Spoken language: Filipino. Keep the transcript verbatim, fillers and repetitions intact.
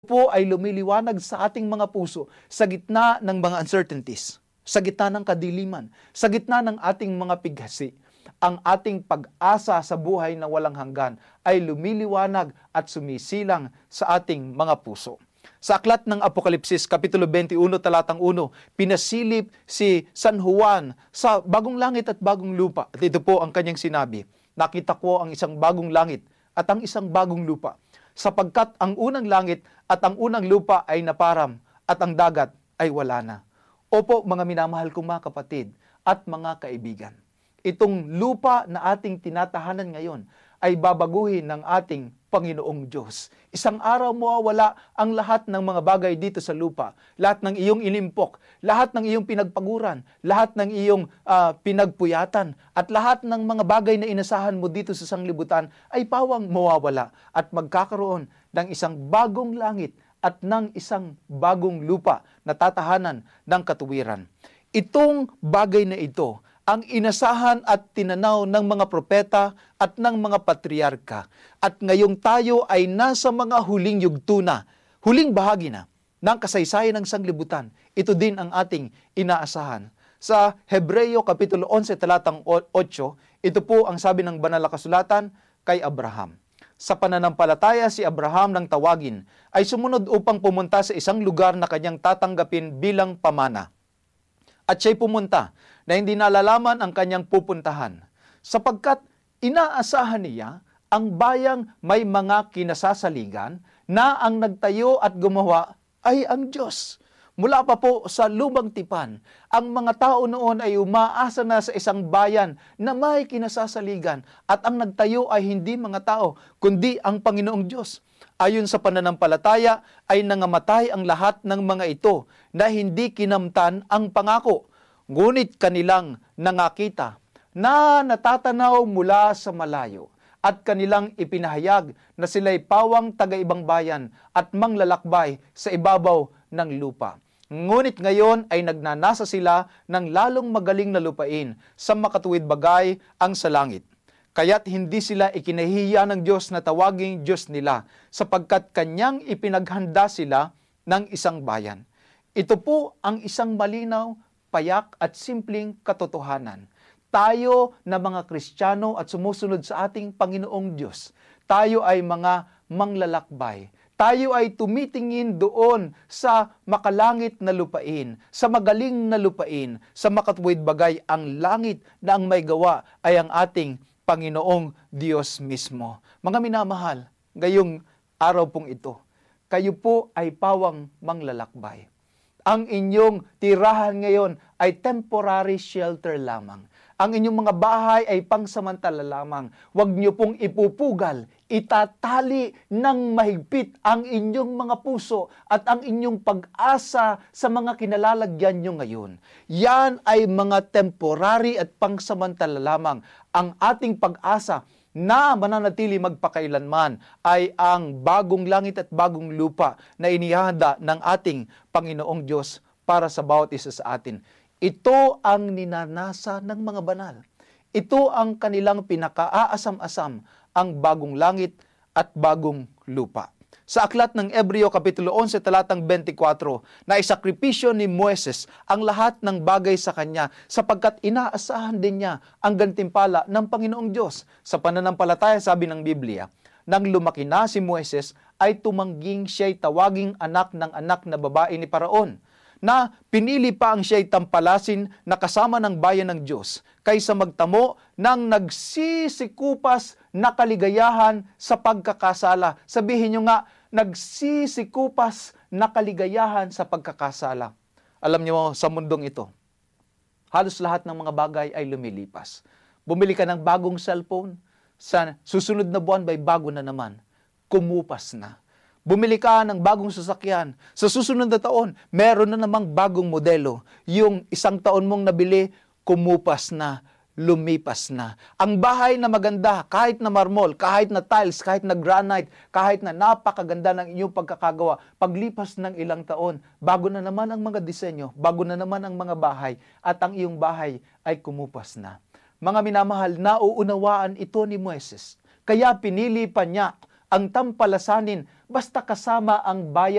po ay lumiliwanag sa ating mga puso sa gitna ng mga uncertainties, sa gitna ng kadiliman, sa gitna ng ating mga pighati. Ang ating pag-asa sa buhay na walang hanggan ay lumiliwanag at sumisilang sa ating mga puso. Sa aklat ng Apokalipsis, Kapitulo twenty-one, talatang one, pinasilip si San Juan sa bagong langit at bagong lupa. At ito po ang kanyang sinabi, nakita ko ang isang bagong langit at ang isang bagong lupa, sapagkat ang unang langit at ang unang lupa ay naparam at ang dagat ay wala na. Opo, mga minamahal kong mga kapatid at mga kaibigan, itong lupa na ating tinatahanan ngayon ay babaguhin ng ating Panginoong Diyos. Isang araw mawawala ang lahat ng mga bagay dito sa lupa. Lahat ng iyong inimpok, lahat ng iyong pinagpaguran, lahat ng iyong uh, pinagpuyatan, at lahat ng mga bagay na inasahan mo dito sa sanglibutan ay pawang mawawala at magkakaroon ng isang bagong langit at ng isang bagong lupa na tatahanan ng katuwiran. Itong bagay na ito ang inasahan at tinanaw ng mga propeta at ng mga patriarka. At ngayong tayo ay nasa mga huling yugto na, huling bahagi na ng kasaysayan ng sanglibutan. Ito din ang ating inaasahan. Sa Hebreo Kapitulo eleven, talatang eight, ito po ang sabi ng banal na kasulatan kay Abraham. Sa pananampalataya si Abraham nang tawagin ay sumunod upang pumunta sa isang lugar na kanyang tatanggapin bilang pamana. At siya'y pumunta na hindi nalalaman ang kanyang pupuntahan, sapagkat inaasahan niya ang bayang may mga kinasasaligan na ang nagtayo at gumawa ay ang Diyos. Mula pa po sa lumang tipan, ang mga tao noon ay umaasa na sa isang bayan na may kinasasaligan at ang nagtayo ay hindi mga tao, kundi ang Panginoong Diyos. Ayon sa pananampalataya ay nangamatay ang lahat ng mga ito na hindi kinamtan ang pangako. Ngunit kanilang nangakita na natatanaw mula sa malayo at kanilang ipinahayag na sila'y pawang taga-ibang bayan at manglalakbay sa ibabaw ng lupa. Ngunit ngayon ay nagnanasa sila ng lalong magaling na lupain sa makatuwid bagay ang sa langit. Kaya't hindi sila ikinahihiya ng Diyos na tawaging Diyos nila, sapagkat kanyang ipinaghanda sila ng isang bayan. Ito po ang isang malinaw, payak at simpleng katotohanan. Tayo na mga Kristiyano at sumusunod sa ating Panginoong Diyos, tayo ay mga manglalakbay. Tayo ay tumitingin doon sa makalangit na lupain, sa magaling na lupain, sa makatuwid bagay. Ang langit na ang may gawa ay ang ating Panginoong Diyos mismo. Mga minamahal, ngayong araw pong ito, kayo po ay pawang manglalakbay. Ang inyong tirahan ngayon ay temporary shelter lamang. Ang inyong mga bahay ay pangsamantala lamang. Huwag niyo pong ipupugal, itatali ng mahigpit ang inyong mga puso at ang inyong pag-asa sa mga kinalalagyan nyo ngayon. Yan ay mga temporary at pangsamantala lamang. Ang ating pag-asa na mananatili magpakailanman ay ang bagong langit at bagong lupa na inihahanda ng ating Panginoong Diyos para sa bawat isa sa atin. Ito ang ninanasa ng mga banal. Ito ang kanilang pinakaaasam-asam, ang bagong langit at bagong lupa. Sa aklat ng Hebreo Kapitulo eleven, talatang twenty-four, na isakripisyo ni Moises ang lahat ng bagay sa kanya sapagkat inaasahan din niya ang gantimpala ng Panginoong Diyos. Sa pananampalataya, sabi ng Biblia, nang lumaki na si Moises ay tumangging siya'y tawaging anak ng anak na babae ni Paraon, na pinili pa ang siya'y tampalasin na kasama ng bayan ng Diyos kaysa magtamo ng nagsisikupas na kaligayahan sa pagkakasala. Sabihin nyo nga, nagsisikupas na kaligayahan sa pagkakasala. Alam niyo, sa mundong ito, halos lahat ng mga bagay ay lumilipas. Bumili ka ng bagong cellphone, sa susunod na buwan bay bago na naman, kumupas na. Bumili ka ng bagong sasakyan, sa susunod na taon, meron na namang bagong modelo. Yung isang taon mong nabili, kumupas na, lumipas na. Ang bahay na maganda, kahit na marmol, kahit na tiles, kahit na granite, kahit na napakaganda ng inyong pagkakagawa, paglipas ng ilang taon, bago na naman ang mga disenyo, bago na naman ang mga bahay, at ang iyong bahay ay kumupas na. Mga minamahal, nauunawaan ito ni Moises. Kaya pinili pa niya ang tampalasanin basta kasama ang bayan